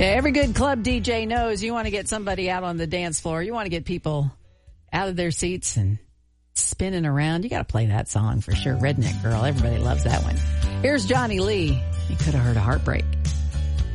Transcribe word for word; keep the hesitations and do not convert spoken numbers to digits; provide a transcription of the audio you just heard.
Yeah, every good club D J knows you want to get somebody out on the dance floor. You want to get people out of their seats and spinning around. You got to play that song for sure. Redneck Girl. Everybody loves that one. Here's Johnny Lee. You could have heard a heartbreak.